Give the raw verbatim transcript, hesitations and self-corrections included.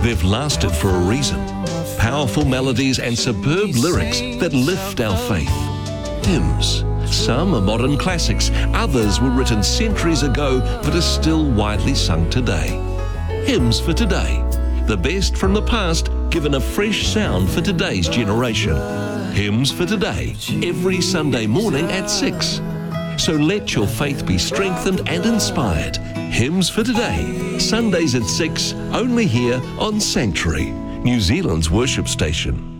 They've lasted for a reason. Powerful melodies and superb lyrics that lift our faith. Hymns. Some are modern classics, others were written centuries ago but are still widely sung today. Hymns for today. The best from the past given a fresh sound for today's generation. Hymns for Today, every Sunday morning at six. So let your faith be strengthened and inspired. Hymns for Today, Sundays at six, only here on Sanctuary, New Zealand's worship station.